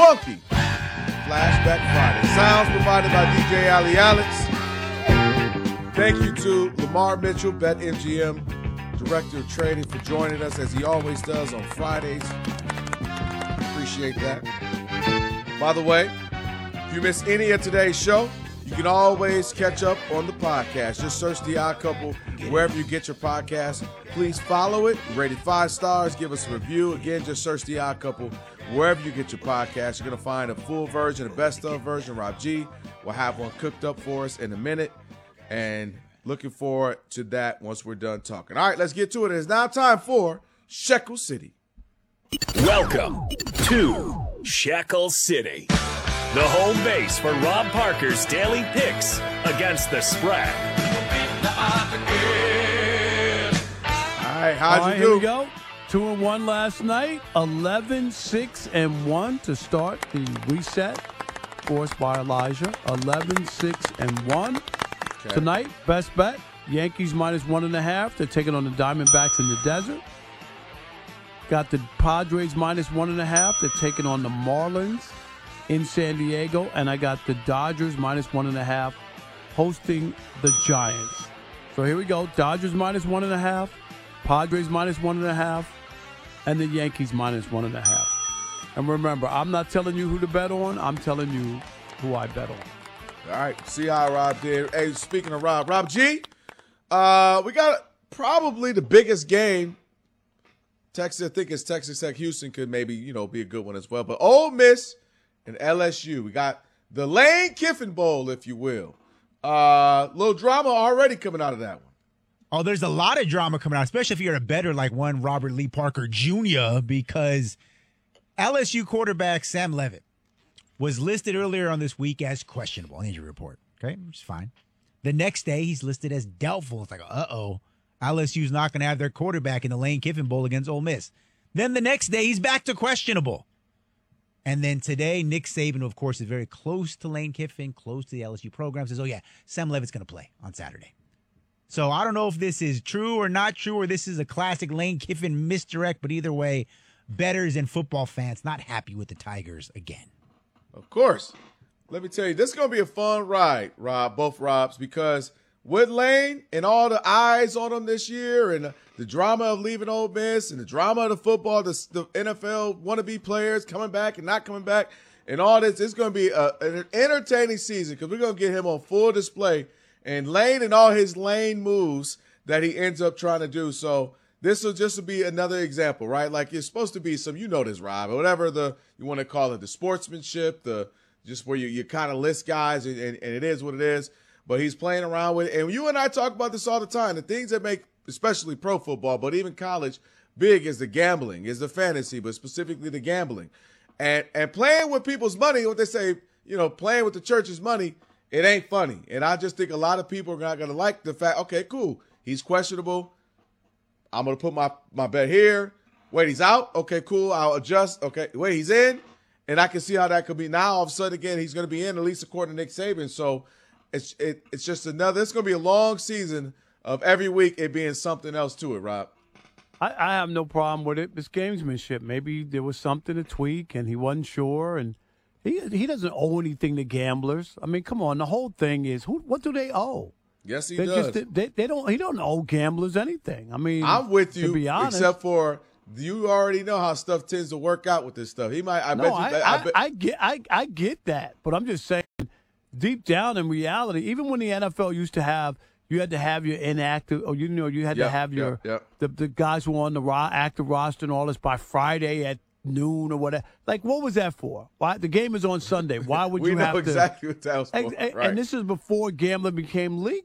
funky Flashback Friday. Sounds provided by DJ Ali Alex. Thank you to Lamar Mitchell, BetMGM, Director of Trading, for joining us as he always does on Fridays. Appreciate that. By the way, if you miss any of today's show, you can always catch up on the podcast. Just search The Odd Couple wherever you get your podcast. Please follow it. Rate it 5 stars. Give us a review. Again, just search The Odd Couple wherever you get your podcast. You're going to find a full version, a best of version. Rob G will have one cooked up for us in a minute. And looking forward to that once we're done talking. All right, let's get to it. It's now time for Shekel City. Welcome to Shekel City, the home base for Rob Parker's daily picks against the spread. All right, how'd you do? Here we go. 2-1 last night. 11-6-1 to start the reset forced by Elijah. 11-6-1. Okay. Tonight, best bet, Yankees minus 1.5. They're taking on the Diamondbacks in the desert. Got the Padres minus 1.5. They're taking on the Marlins in San Diego. And I got the Dodgers minus 1.5 hosting the Giants. So here we go. Dodgers minus 1.5. Padres minus 1.5. And the Yankees minus 1.5. And remember, I'm not telling you who to bet on. I'm telling you who I bet on. All right, see how Rob did. Hey, speaking of Rob G, we got probably the biggest game. Texas, I think it's Texas Tech Houston could maybe, be a good one as well. But Ole Miss and LSU, we got the Lane Kiffin Bowl, if you will. Little drama already coming out of that one. Oh, there's a lot of drama coming out, especially if you're a bettor like one Robert Lee Parker Jr., because LSU quarterback Sam Leavitt was listed earlier on this week as questionable on the injury report, okay, which is fine. The next day, he's listed as doubtful. It's like, LSU's not going to have their quarterback in the Lane Kiffin Bowl against Ole Miss. Then the next day, he's back to questionable. And then today, Nick Saban, who of course is very close to Lane Kiffin, close to the LSU program, says, Sam Leavitt's going to play on Saturday. So I don't know if this is true or not true, or this is a classic Lane Kiffin misdirect, but either way, bettors and football fans not happy with the Tigers again. Of course. Let me tell you, this is going to be a fun ride, Rob, both Robs, because with Lane and all the eyes on him this year and the drama of leaving Ole Miss and the drama of the football, the NFL wannabe players coming back and not coming back and all this, it's going to be an entertaining season because we're going to get him on full display and Lane and all his Lane moves that he ends up trying to do. So this will just be another example, right? Like it's supposed to be some, this, Rob, or whatever you want to call it, the sportsmanship, just where you kind of list guys and it is what it is. But he's playing around with it. And you and I talk about this all the time. The things that make, especially pro football, but even college, big is the gambling, is the fantasy, but specifically the gambling. And playing with people's money, what they say, playing with the church's money, it ain't funny. And I just think a lot of people are not going to like the fact, okay, cool, he's questionable. I'm going to put my bet here. Wait, he's out? Okay, cool, I'll adjust. Okay, wait, he's in? And I can see how that could be. Now, all of a sudden, again, he's going to be in, at least according to Nick Saban. So it's just it's going to be a long season of every week it being something else to it, Rob. I have no problem with it. It's gamesmanship. Maybe there was something to tweak and he wasn't sure. And he doesn't owe anything to gamblers. I mean, come on. The whole thing is, what do they owe? Yes, he does. They don't. He don't owe gamblers anything. I mean, I'm with you, to be honest, except for you already know how stuff tends to work out with this stuff. He might. I get that, but I'm just saying, deep down in reality, even when the NFL used to have, you had to have your inactive, or you had to have your the guys who were on the active roster and all this by Friday at noon or whatever. Like, what was that for? Why the game is on Sunday? Why would you have to? We know exactly what that was for. And this is before gambling became legal.